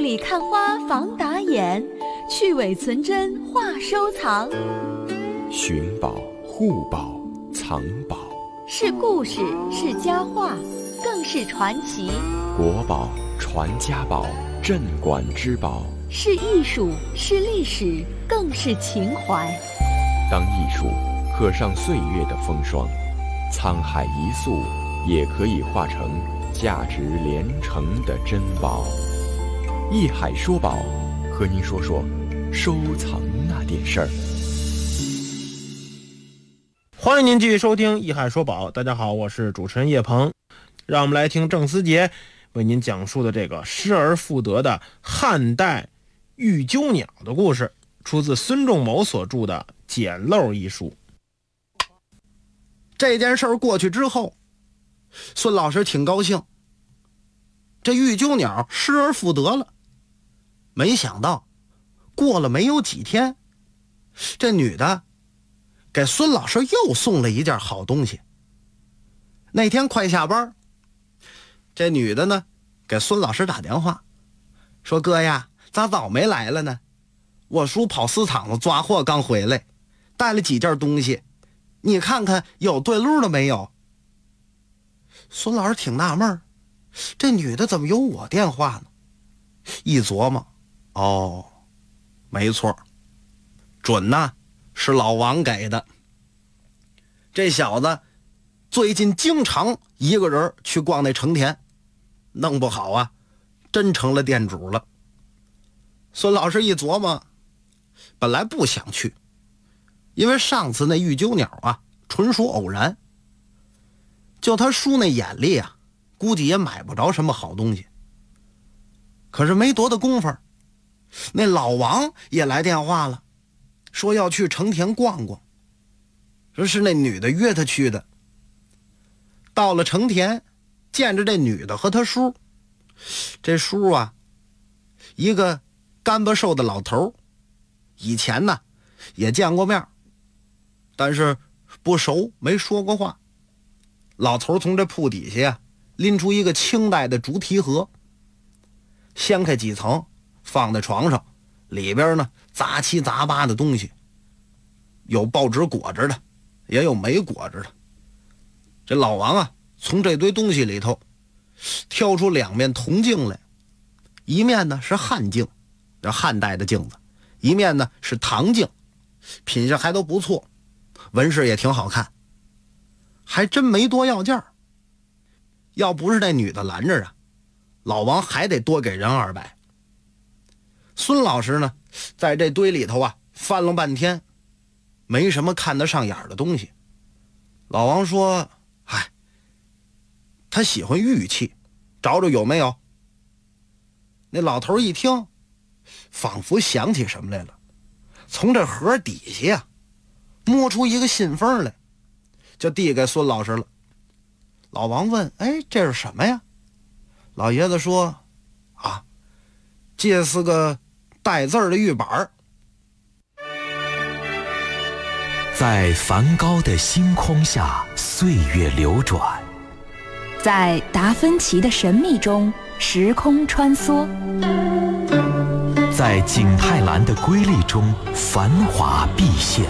里看花防打眼，去伪存真话收藏。 寻宝、护宝、藏宝， 是故事，是佳话，更是传奇。 国宝、传家宝、镇馆之宝， 是艺术，是历史，更是情怀。 当艺术刻上岁月的风霜，沧海一粟也可以化成价值连城的珍宝。一海说宝，和您说说收藏那点事儿。 欢迎您继续收听一海说宝。大家好，我是主持人叶鹏。让我们来听郑思杰为您讲述的这个失而复得的汉代玉鸠鸟的故事，出自孙仲谋所著的《捡漏》一书。 这件事儿过去之后，孙老师挺高兴，这玉鸠鸟失而复得了。没想到过了没有几天，这女的给孙老师又送了一件好东西。那天快下班，这女的呢给孙老师打电话说，哥呀，咋早没来了呢？我叔跑市场子抓货刚回来，带了几件东西，你看看有对路了没有？孙老师挺纳闷，这女的怎么有我电话呢？一琢磨，哦，没错，准呐，是老王给的。这小子最近经常一个人去逛那成田，弄不好啊，真成了店主了。孙老师一琢磨，本来不想去，因为上次那玉鸠鸟啊，纯属偶然。就他叔那眼力啊，估计也买不着什么好东西。可是没多大功夫，那老王也来电话了，说要去成田逛逛，说是那女的约他去的。到了成田，见着这女的和他叔，这叔啊，一个干巴瘦的老头，以前呢也见过面，但是不熟，没说过话。老头从这铺底下呀拎出一个清代的竹提盒，掀开几层放在床上，里边呢杂七杂八的东西，有报纸裹着的，也有没裹着的。这老王啊从这堆东西里头挑出两面铜镜来，一面呢是汉镜，这汉代的镜子，一面呢是唐镜，品相还都不错，纹饰也挺好看，还真没多要件。要不是那女的拦着啊，老王还得多给人200。孙老师呢在这堆里头啊翻了半天，没什么看得上眼的东西。老王说，他喜欢玉器，找找有没有。那老头一听，仿佛想起什么来了，从这盒底下呀摸出一个信封来，就递给孙老师了。老王问，这是什么呀？老爷子说，这是个带字的玉板。 在梵高的星空下，岁月流转； 在达芬奇的神秘中，时空穿梭； 在景泰蓝的瑰丽中，繁华毕现；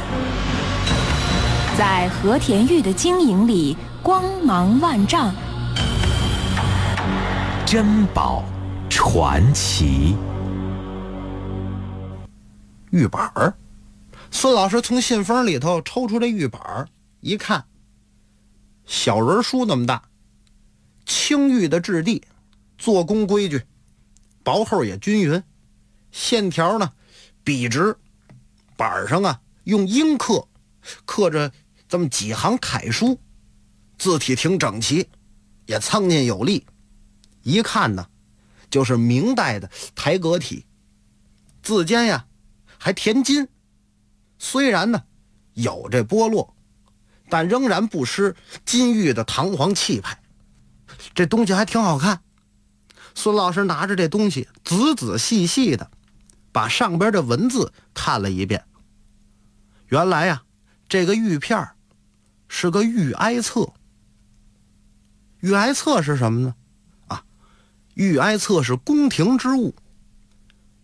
在和田玉的晶莹里，光芒万丈。 珍宝传奇。 玉板儿，孙老师从信封里头抽出这玉板儿，一看，小人书那么大，青玉的质地，做工规矩，薄厚也均匀，线条呢笔直，板上啊用阴刻着这么几行楷书，字体挺整齐，也苍劲有力，一看呢就是明代的台阁体，字间呀还填金，虽然呢有这剥落，但仍然不失金玉的堂皇气派，这东西还挺好看。孙老师拿着这东西仔仔细细的把上边的文字看了一遍，原来呀这个玉片是个玉哀册。玉哀册是什么呢？玉哀册是宫廷之物，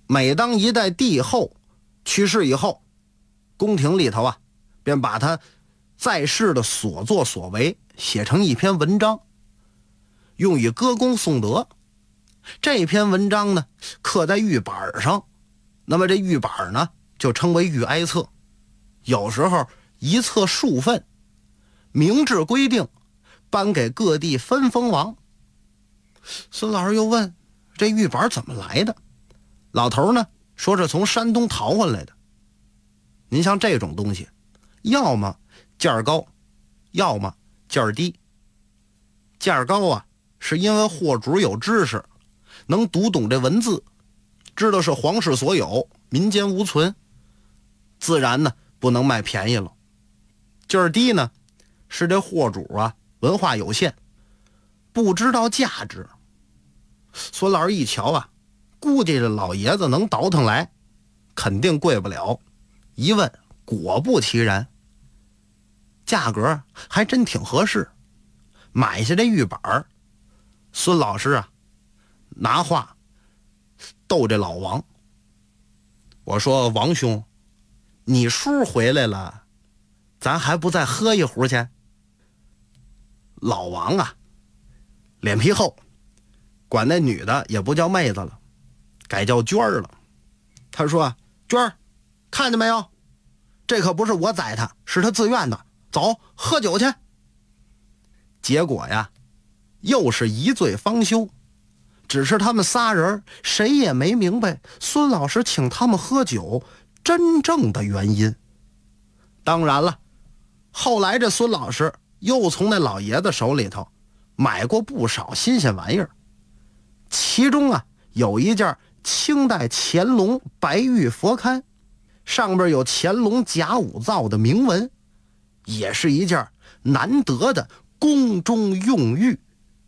每当一代帝后去世以后，宫廷里头啊，便把他在世的所作所为写成一篇文章，用以歌功颂德。这篇文章呢，刻在玉板上，那么这玉板呢，就称为玉哀册。有时候一册数份，明制规定，颁给各地分封王。孙老师又问，这玉板怎么来的？老头呢说是从山东淘回来的。您像这种东西，要么价儿高，要么价儿低。价儿高啊，是因为货主有知识，能读懂这文字，知道是皇室所有，民间无存，自然呢不能卖便宜了。价儿低呢，是这货主啊文化有限，不知道价值。孙老师一瞧啊，估计这老爷子能倒腾来，肯定贵不了。一问，果不其然，价格还真挺合适。买下这玉板，孙老师啊拿话逗这老王，我说王兄，你叔回来了，咱还不再喝一壶去？老王啊脸皮厚，管那女的也不叫妹子了，改叫娟儿了。他说，娟儿，看见没有，这可不是我宰他，是他自愿的，走喝酒去。结果呀又是一醉方休。只是他们仨人谁也没明白孙老师请他们喝酒真正的原因。当然了，后来这孙老师又从那老爷子手里头买过不少新鲜玩意儿，其中啊有一件清代乾隆白玉佛龛，上边有乾隆甲午造的铭文，也是一件难得的宫中用玉。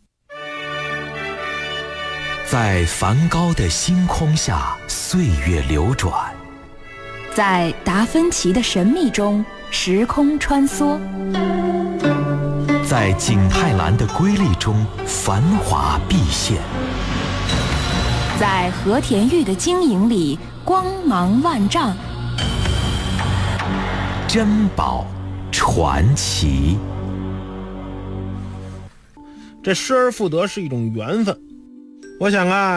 在梵高的星空下，岁月流转； 在达芬奇的神秘中，时空穿梭； 在景泰蓝的瑰丽中，繁华毕现； 在和田玉的晶莹里，光芒万丈。 珍宝传奇。 这失而复得是一种缘分。我想啊，